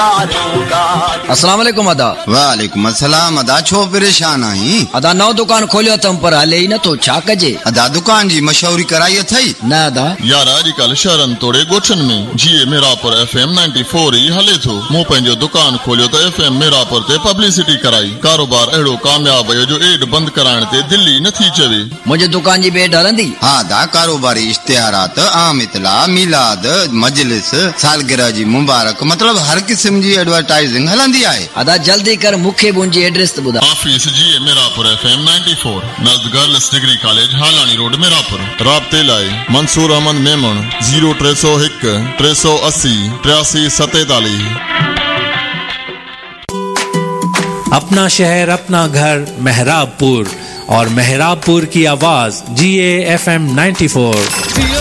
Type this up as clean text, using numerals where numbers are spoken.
अस्सलाम वालेकुम अदा। वालेकुम अस्सलाम। अदा छो परेशान आहीं? अदा नओ दुकान खोलियो तम पर हले ही न तो छा कजे? अदा दुकान जी मशहूरी कराई अथई न अदा यार अॼुकल्ह शहरनि तोड़े ॻोठनि में जीअं मीरापुर FM 94 ई हले थो। मूं पंहिंजो दुकान खोलियो त FM मीरापुर ते पब्लिसिटी कराई। कारोबार अहिड़ो कामयाब वियो जो एड बंदि कराइण ते दिल्ली नथी चवे। मुंहिंजे दुकान जी बेड हलंदी? हाँ अदा कारोबारी इश्तिहारात, आम इतला, मिलाद, मजलिस, सालगिरह जी मुबारक, मतलब हर किस्म जी एडवर्टाइजिंग हलंदी आहे। अदा जल्दी कर मूंखे मुंहिंजी एड्रेस त ॿुधा। ऑफिस जीअं Mirapur FM 94 नज़द girls degree college हालानी road Mirapur. राब्ते लाइ मंसूर अहमद मेमण 0301 380 83 47। अपना शहर अपना घर मेहराबपुर और मेहराबपुर की आवाज GA FM 94।